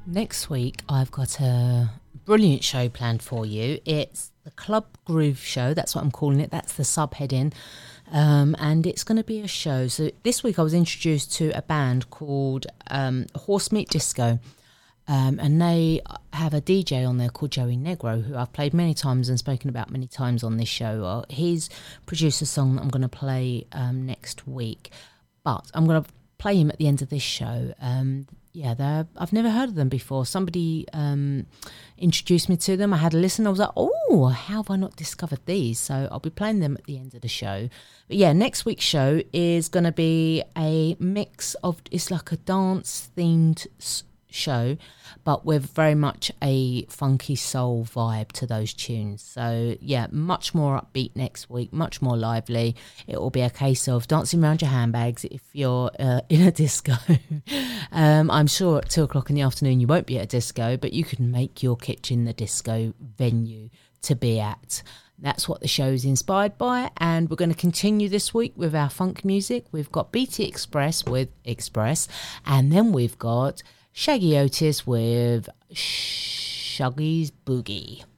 Next week, I've got a brilliant show planned for you. It's the Club Groove Show. That's what I'm calling it. That's the subheading. And it's going to be a show. So this week I was introduced to a band called Horse Meat Disco. And they have a DJ on there called Joey Negro, who I've played many times and spoken about many times on this show. He's produced a song that I'm going to play next week. But I'm going to play him at the end of this show. I've never heard of them before. Somebody introduced me to them. I had a listen. I was like, oh, how have I not discovered these? So I'll be playing them at the end of the show. But yeah, next week's show is going to be a mix of, it's like a dance-themed show, but with very much a funky soul vibe to those tunes. So yeah, much more upbeat next week, much more lively. It will be a case of dancing around your handbags if you're in a disco. I'm sure at 2:00 in the afternoon you won't be at a disco, but you can make your kitchen the disco venue to be at. That's what the show's inspired by, and we're going to continue this week with our funk music. We've got BT Express with Express, and then we've got Shaggy Otis with Shuggy's Boogie.